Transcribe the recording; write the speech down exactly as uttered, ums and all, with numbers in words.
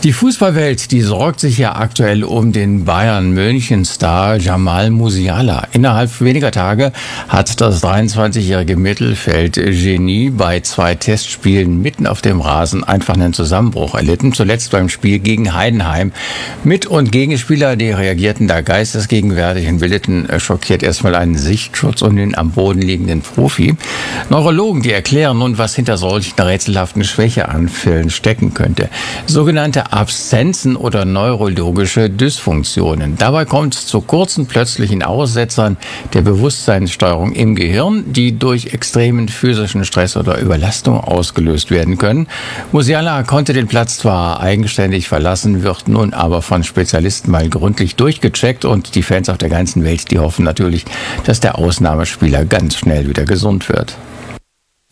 Die Fußballwelt, die sorgt sich ja aktuell um den Bayern-München-Star Jamal Musiala. Innerhalb weniger Tage hat das dreiundzwanzigjährige Mittelfeldgenie bei zwei Testspielen mitten auf dem Rasen einfach einen Zusammenbruch erlitten. Zuletzt beim Spiel gegen Heidenheim. Mit- und Gegenspieler, die reagierten da geistesgegenwärtig und bildeten schockiert erstmal einen Sichtschutz um den am Boden liegenden Profi. Neurologen, die erklären nun, was hinter solchen rätselhaften Schwächeanfällen stecken könnte. Sogenannte Absenzen oder neurologische Dysfunktionen. Dabei kommt es zu kurzen plötzlichen Aussetzern der Bewusstseinssteuerung im Gehirn, die durch extremen physischen Stress oder Überlastung ausgelöst werden können. Musiala konnte den Platz zwar eigenständig verlassen, wird nun aber von Spezialisten mal gründlich durchgecheckt und die Fans auf der ganzen Welt, die hoffen natürlich, dass der Ausnahmespieler ganz schnell wieder gesund wird.